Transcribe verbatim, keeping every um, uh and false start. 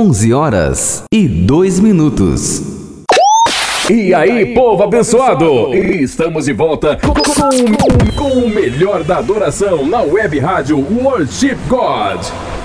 onze horas e dois minutos. E aí, povo abençoado! Estamos de volta com, com, com o melhor da adoração na web rádio Worship God.